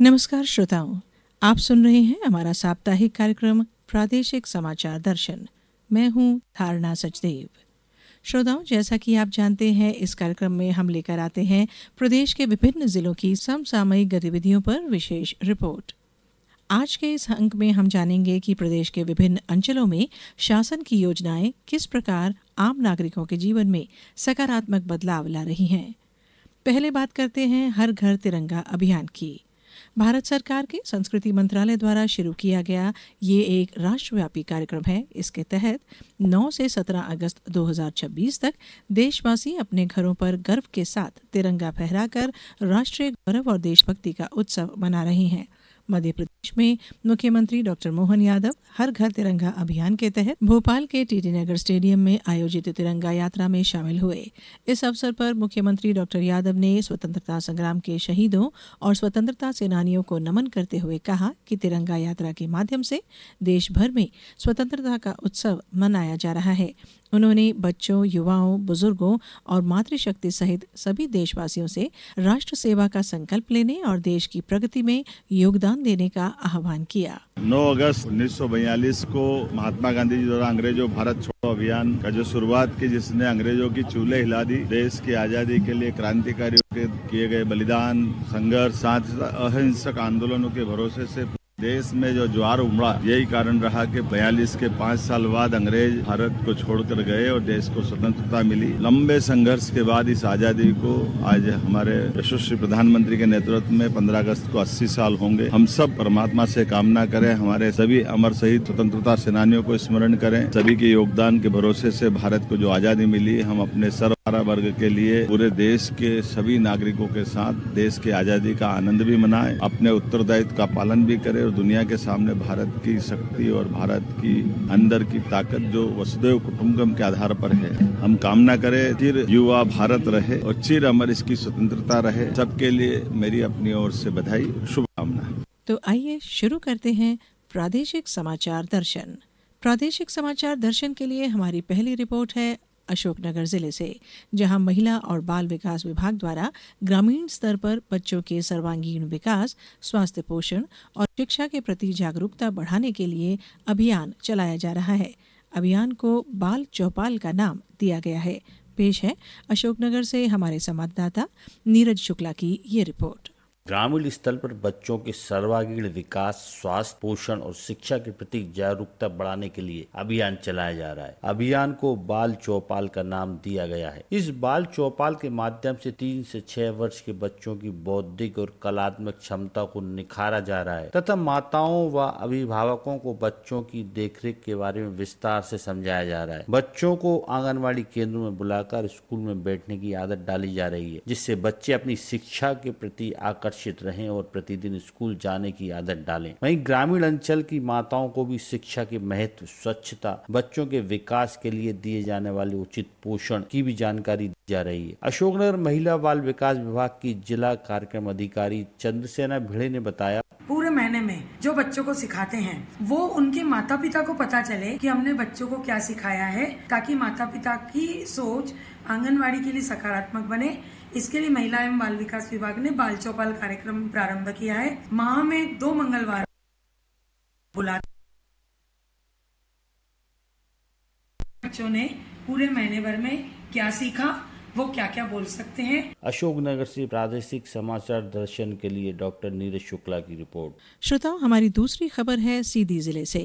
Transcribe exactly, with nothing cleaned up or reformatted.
नमस्कार श्रोताओं, आप सुन रहे हैं हमारा साप्ताहिक कार्यक्रम प्रादेशिक समाचार दर्शन। मैं हूं धारणा सचदेव। श्रोताओं, जैसा कि आप जानते हैं, इस कार्यक्रम में हम लेकर आते हैं प्रदेश के विभिन्न जिलों की समसामयिक गतिविधियों पर विशेष रिपोर्ट। आज के इस अंक में हम जानेंगे कि प्रदेश के विभिन्न अंचलों में शासन की योजनाएं किस प्रकार आम नागरिकों के जीवन में सकारात्मक बदलाव ला रही हैं। पहले बात करते हैं हर घर तिरंगा अभियान की। भारत सरकार के संस्कृति मंत्रालय द्वारा शुरू किया गया ये एक राष्ट्रव्यापी कार्यक्रम है। इसके तहत नौ से सत्रह अगस्त दो हज़ार छब्बीस तक देशवासी अपने घरों पर गर्व के साथ तिरंगा फहराकर राष्ट्रीय गौरव और देशभक्ति का उत्सव मना रहे हैं। मध्य प्रदेश में मुख्यमंत्री डॉक्टर मोहन यादव हर घर तिरंगा अभियान के तहत भोपाल के टीटी नगर स्टेडियम में आयोजित तिरंगा यात्रा में शामिल हुए। इस अवसर पर मुख्यमंत्री डॉक्टर यादव ने स्वतंत्रता संग्राम के शहीदों और स्वतंत्रता सेनानियों को नमन करते हुए कहा कि तिरंगा यात्रा के माध्यम से देश भर में स्वतंत्रता का उत्सव मनाया जा रहा है। उन्होंने बच्चों, युवाओं, बुजुर्गों और मातृशक्ति सहित सभी देशवासियों से राष्ट्र सेवा का संकल्प लेने और देश की प्रगति में योगदान देने का आह्वान किया। नौ अगस्त उन्नीस सौ बयालीस को महात्मा गांधी जी द्वारा अंग्रेजों भारत छोड़ो अभियान का जो शुरुआत की, जिसने अंग्रेजों की चूल्हे हिला दी, देश की आजादी के लिए क्रांतिकारियों के किए गए बलिदान, संघर्ष, साथ ही अहिंसक आंदोलनों के भरोसे से देश में जो ज्वार उमड़ा, यही कारण रहा कि बयालीस के पाँच साल बाद अंग्रेज भारत को छोड़कर गए और देश को स्वतंत्रता मिली। लंबे संघर्ष के बाद इस आजादी को आज हमारे यशस्वी प्रधानमंत्री के नेतृत्व में पंद्रह अगस्त को अस्सी साल होंगे। हम सब परमात्मा से कामना करें, हमारे सभी अमर शहीद स्वतंत्रता सेनानियों को स्मरण करें। सभी के योगदान के भरोसे से भारत को जो आजादी मिली, हम अपने सर्व वर्ग के लिए पूरे देश के सभी नागरिकों के साथ देश की आजादी का आनंद भी मनाएं, अपने उत्तरदायित्व का पालन भी करें और दुनिया के सामने भारत की शक्ति और भारत की अंदर की ताकत जो वसुधैव कुटुंबकम के आधार पर है, हम कामना करें चिर युवा भारत रहे और चिर अमर इसकी स्वतंत्रता रहे। सबके लिए मेरी अपनी ओर से बधाई, शुभकामना। तो आइए शुरू करते हैं प्रादेशिक समाचार दर्शन। प्रादेशिक समाचार दर्शन के लिए हमारी पहली रिपोर्ट है अशोकनगर जिले से, जहां महिला और बाल विकास विभाग द्वारा ग्रामीण स्तर पर बच्चों के सर्वांगीण विकास, स्वास्थ्य, पोषण और शिक्षा के प्रति जागरूकता बढ़ाने के लिए अभियान चलाया जा रहा है। अभियान को बाल चौपाल का नाम दिया गया है। पेश है अशोकनगर से हमारे संवाददाता नीरज शुक्ला की ये रिपोर्ट। ग्रामीण स्तर पर बच्चों के सर्वांगीण विकास, स्वास्थ्य, पोषण और शिक्षा के प्रति जागरूकता बढ़ाने के लिए अभियान चलाया जा रहा है। अभियान को बाल चौपाल का नाम दिया गया है। इस बाल चौपाल के माध्यम से तीन से छह वर्ष के बच्चों की बौद्धिक और कलात्मक क्षमता को निखारा जा रहा है तथा माताओं व अभिभावकों को बच्चों की देखरेख के बारे में विस्तार से समझाया जा रहा है। बच्चों को आंगनबाड़ी केंद्रों में बुलाकर स्कूल में बैठने की आदत डाली जा रही है, जिससे बच्चे अपनी शिक्षा के प्रति आकर्षित रहें और प्रतिदिन स्कूल जाने की आदत डालें। वहीं ग्रामीण अंचल की माताओं को भी शिक्षा के महत्व, स्वच्छता, बच्चों के विकास के लिए दिए जाने वाले उचित पोषण की भी जानकारी दी जा रही है। अशोकनगर महिला बाल विकास विभाग की जिला कार्यक्रम अधिकारी चंद्रसेना भिड़े ने बताया, पूरे महीने में जो बच्चों को सिखाते हैं वो उनके माता पिता को पता चले कि हमने बच्चों को क्या सिखाया है, ताकि माता पिता की सोच आंगनवाड़ी के लिए सकारात्मक बने। इसके लिए महिला एवं बाल विकास विभाग ने बाल चौपाल कार्यक्रम प्रारंभ किया है। माह में दो मंगलवार बुला बच्चों ने पूरे महीने भर में क्या सीखा, वो क्या क्या बोल सकते हैं। अशोकनगर से प्रादेशिक समाचार दर्शन के लिए डॉक्टर नीरज शुक्ला की रिपोर्ट। श्रोताओं, हमारी दूसरी खबर है सीधी जिले से,